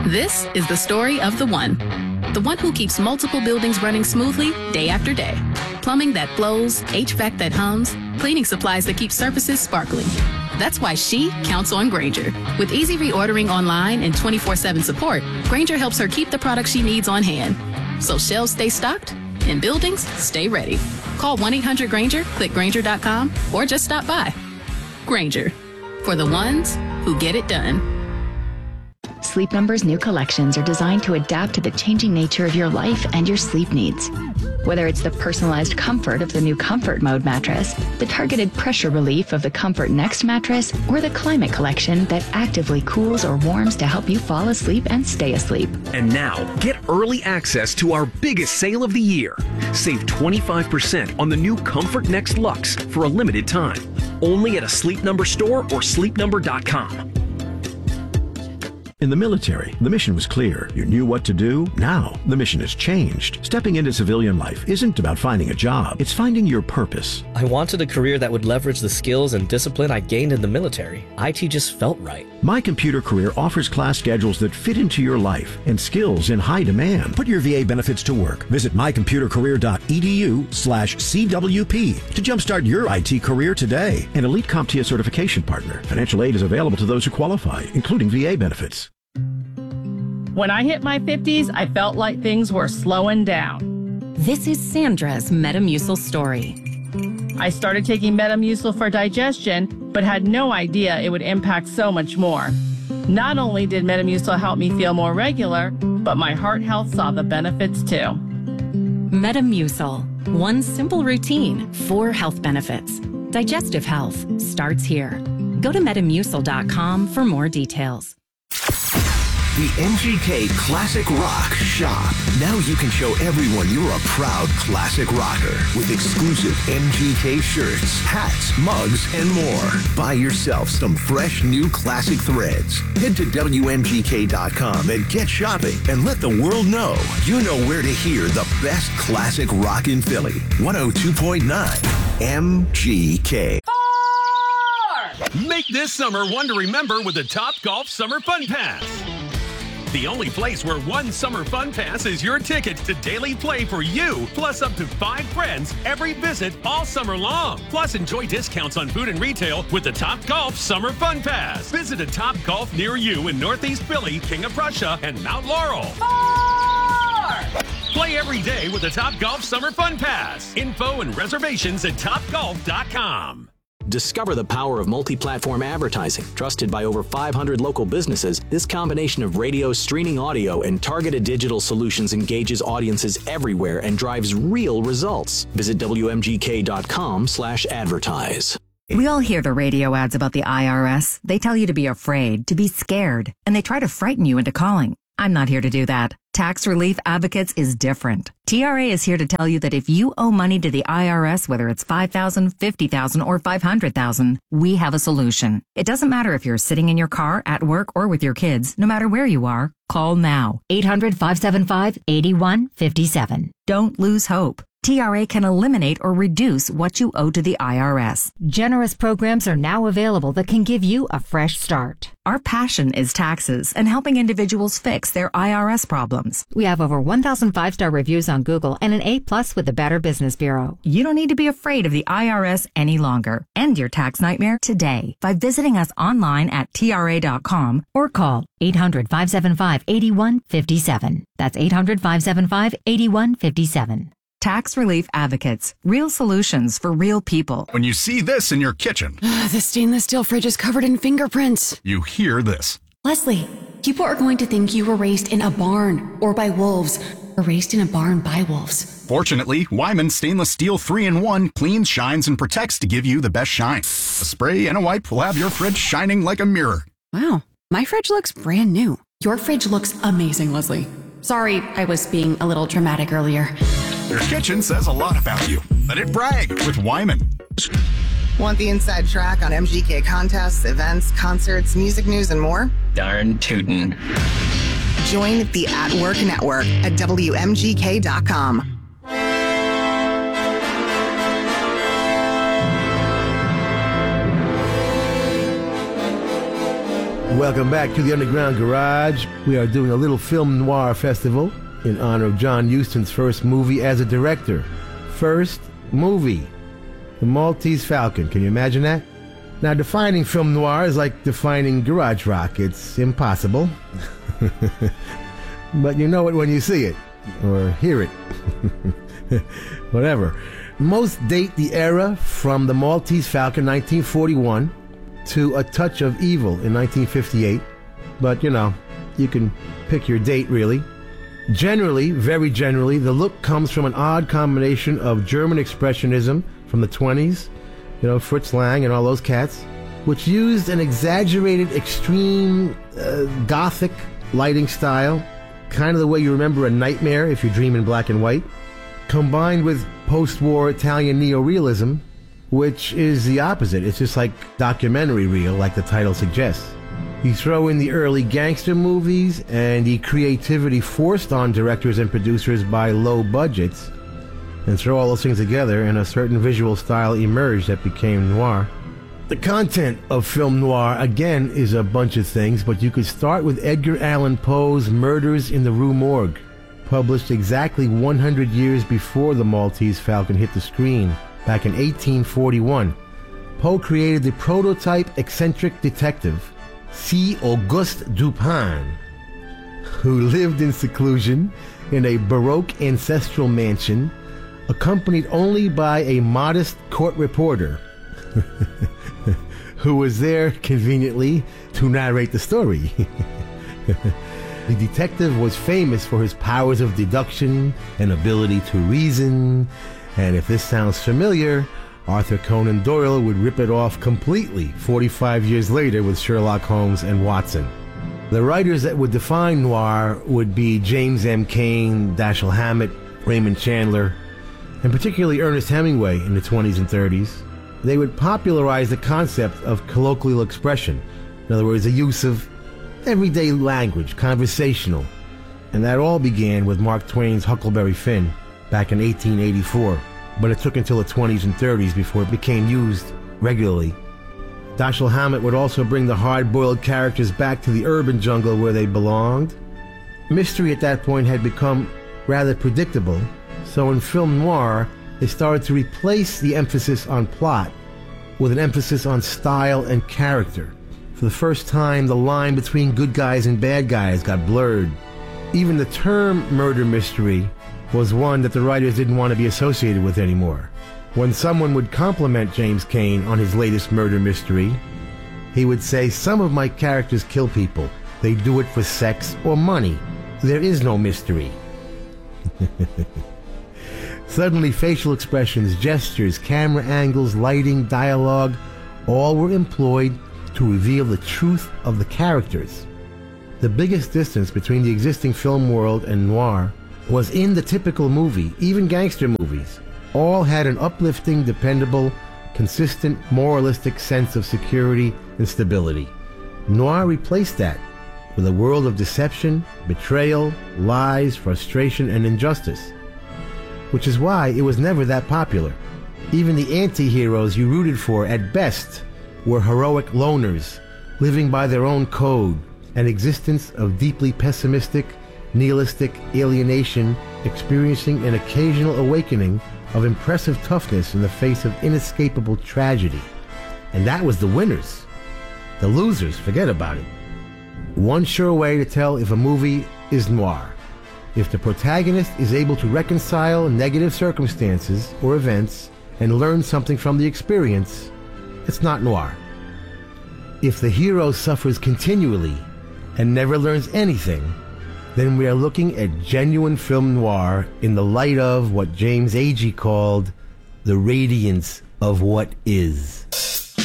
This is the story of the one who keeps multiple buildings running smoothly day after day. Plumbing that flows, HVAC that hums, cleaning supplies that keep surfaces sparkling. That's why she counts on Grainger. With easy reordering online and 24/7 support, Grainger helps her keep the products she needs on hand. So shelves stay stocked and buildings stay ready. Call 1-800-GRAINGER, click Grainger.com, or just stop by. Grainger, for the ones who get it done. Sleep Number's new collections are designed to adapt to the changing nature of your life and your sleep needs. Whether it's the personalized comfort of the new Comfort Mode mattress, the targeted pressure relief of the Comfort Next mattress, or the Climate Collection that actively cools or warms to help you fall asleep and stay asleep. And now, get early access to our biggest sale of the year. Save 25% on the new Comfort Next Luxe for a limited time. Only at a Sleep Number store or sleepnumber.com. In the military, the mission was clear. You knew what to do. Now, the mission has changed. Stepping into civilian life isn't about finding a job. It's finding your purpose. I wanted a career that would leverage the skills and discipline I gained in the military. IT just felt right. My Computer Career offers class schedules that fit into your life and skills in high demand. Put your VA benefits to work. Visit mycomputercareer.edu/CWP to jumpstart your IT career today. An elite CompTIA certification partner. Financial aid is available to those who qualify, including VA benefits. When I hit my 50s, I felt like things were slowing down. This is Sandra's Metamucil story. I started taking Metamucil for digestion, but had no idea it would impact so much more. Not only did Metamucil help me feel more regular, but my heart health saw the benefits too. Metamucil. One simple routine, 4 health benefits. Digestive health starts here. Go to metamucil.com for more details. The MGK Classic Rock Shop. Now you can show everyone you're a proud classic rocker with exclusive MGK shirts, hats, mugs, and more. Buy yourself some fresh new classic threads. Head to WMGK.com and get shopping and let the world know you know where to hear the best classic rock in Philly. 102.9 MGK. Make this summer one to remember with the Top Golf Summer Fun Pass. The only place where one summer fun pass is your ticket to daily play for you, plus up to 5 friends every visit all summer long. Plus enjoy discounts on food and retail with the Top Golf Summer Fun Pass. Visit a Top Golf near you in Northeast Philly, King of Prussia, and Mount Laurel. 4! Play every day with the Top Golf Summer Fun Pass. Info and reservations at topgolf.com. Discover the power of multi-platform advertising. Trusted by over 500 local businesses, this combination of radio, streaming audio, and targeted digital solutions engages audiences everywhere and drives real results. Visit WMGK.com/advertise. We all hear the radio ads about the IRS. They tell you to be afraid, to be scared, and they try to frighten you into calling. I'm not here to do that. Tax Relief Advocates is different. TRA is here to tell you that if you owe money to the IRS, whether it's $5,000, $50,000, or $500,000, we have a solution. It doesn't matter if you're sitting in your car, at work, or with your kids. No matter where you are, call now. 800-575-8157. Don't lose hope. TRA can eliminate or reduce what you owe to the IRS. Generous programs are now available that can give you a fresh start. Our passion is taxes and helping individuals fix their IRS problems. We have over 1,000 5-star reviews on Google and an A+ with the Better Business Bureau. You don't need to be afraid of the IRS any longer. End your tax nightmare today by visiting us online at TRA.com or call 800-575-8157. That's 800-575-8157. Tax Relief Advocates. Real solutions for real people. When you see this in your kitchen. The stainless steel fridge is covered in fingerprints. You hear this. Leslie, people are going to think you were raised in a barn or by wolves or raised in a barn by wolves. Fortunately, Wyman Stainless Steel 3-in-1 cleans, shines, and protects to give you the best shine. A spray and a wipe will have your fridge shining like a mirror. Wow, my fridge looks brand new. Your fridge looks amazing, Leslie. Sorry, I was being a little dramatic earlier. Your kitchen says a lot about you. Let it brag with Wyman. Want the inside track on MGK contests, events, concerts, music news, and more? Darn tootin'. Join the At Work Network at WMGK.com. Welcome back to the Underground Garage. We are doing a little film noir festival in honor of John Huston's first movie as a director. First movie, The Maltese Falcon. Can you imagine that? Now, defining film noir is like defining garage rock. It's impossible. But you know it when you see it, or hear it. Whatever. Most date the era from The Maltese Falcon, 1941, to A Touch of Evil in 1958. But, you know, you can pick your date, really. Generally, very generally, the look comes from an odd combination of German Expressionism from the 20s, you know, Fritz Lang and all those cats, which used an exaggerated, extreme, gothic lighting style, kind of the way you remember A Nightmare if you dream in black and white, combined with post-war Italian neorealism, which is the opposite. It's just like documentary reel, like the title suggests. You throw in the early gangster movies and the creativity forced on directors and producers by low budgets, and throw all those things together, and a certain visual style emerged that became noir. The content of film noir, again, is a bunch of things, but you could start with Edgar Allan Poe's Murders in the Rue Morgue, published exactly 100 years before The Maltese Falcon hit the screen, back in 1841. Poe created the prototype eccentric detective, C. Auguste Dupin, who lived in seclusion in a Baroque ancestral mansion, accompanied only by a modest court reporter, who was there conveniently to narrate the story. The detective was famous for his powers of deduction and ability to reason, and if this sounds familiar, Arthur Conan Doyle would rip it off completely 45 years later with Sherlock Holmes and Watson. The writers that would define noir would be James M. Cain, Dashiell Hammett, Raymond Chandler, and particularly Ernest Hemingway in the 20s and 30s. They would popularize the concept of colloquial expression. In other words, the use of everyday language, conversational. And that all began with Mark Twain's Huckleberry Finn back in 1884. But it took until the 20s and 30s before it became used regularly. Dashiell Hammett would also bring the hard-boiled characters back to the urban jungle where they belonged. Mystery at that point had become rather predictable, so in film noir, they started to replace the emphasis on plot with an emphasis on style and character. For the first time, the line between good guys and bad guys got blurred. Even the term murder mystery was one that the writers didn't want to be associated with anymore. When someone would compliment James Cain on his latest murder mystery, he would say, "Some of my characters kill people. They do it for sex or money. There is no mystery." Suddenly, facial expressions, gestures, camera angles, lighting, dialogue, all were employed to reveal the truth of the characters. The biggest distance between the existing film world and noir was in the typical movie. Even gangster movies all had an uplifting, dependable, consistent, moralistic sense of security and stability. Noir replaced that with a world of deception, betrayal, lies, frustration, and injustice, which is why it was never that popular. Even the anti-heroes you rooted for at best were heroic loners, living by their own code, an existence of deeply pessimistic, nihilistic alienation, experiencing an occasional awakening of impressive toughness in the face of inescapable tragedy. And that was the winners. The losers, forget about it. One sure way to tell if a movie is noir: if the protagonist is able to reconcile negative circumstances or events and learn something from the experience, it's not noir. If the hero suffers continually and never learns anything, then we are looking at genuine film noir in the light of what James Agee called the radiance of what is.